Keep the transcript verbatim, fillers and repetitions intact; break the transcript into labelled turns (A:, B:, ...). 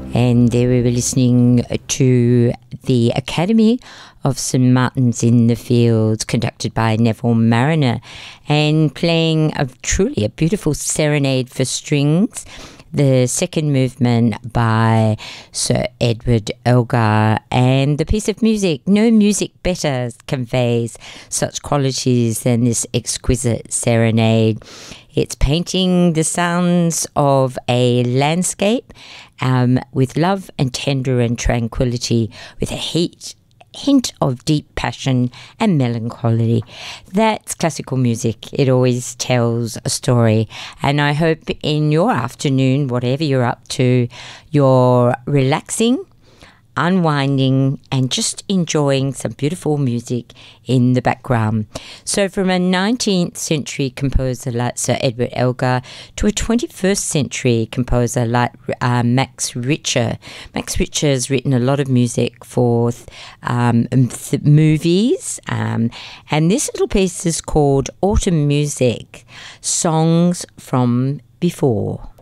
A: And there we were listening to the Academy of Saint Martin's in the Fields, conducted by Neville Marriner, and playing a truly a beautiful serenade for strings, the second movement by Sir Edward Elgar. And the piece of music, no music better conveys such qualities than this exquisite serenade. It's painting the sounds of a landscape um, with love and tender and tranquility, with a heat hint of deep passion and melancholy. That's classical music. It always tells a story. And I hope in your afternoon, whatever you're up to, you're relaxing, unwinding, and just enjoying some beautiful music in the background. So from a nineteenth century composer like Sir Edward Elgar to a twenty-first century composer like uh, Max Richter. Max Richter has written a lot of music for um, th- movies, um, and this little piece is called Autumn Music, Songs from Before.